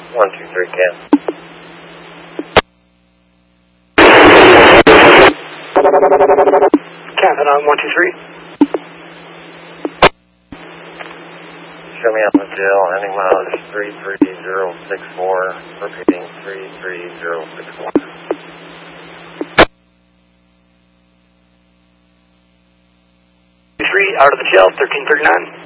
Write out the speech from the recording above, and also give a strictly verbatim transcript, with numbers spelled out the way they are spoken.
one two three, Cam. Captain on one two three. Show me out in the jail, ending mileage three three zero six four, repeating three three zero six four. Three out of the jail, thirteen thirty-nine.